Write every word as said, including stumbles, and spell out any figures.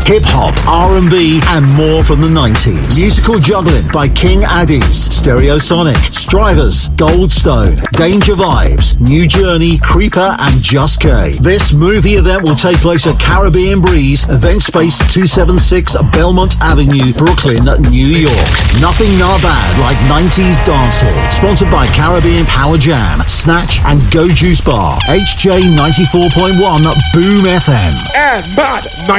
hip-hop, R and B, and more from the nineties. Musical juggling by King Addies, Stereosonic, Strivers, Goldstone, Danger Vibes, New Journey, Creeper, and Just K. This movie event will take place at Caribbean Breeze, Event Space two seventy-six, Belmont Avenue, Brooklyn, New York. Nothing not bad like nineties dancehall. Sponsored by Caribbean Power Jam, Snatch, and Go Juice Bar. H J ninety-four point one Boom F M. And bad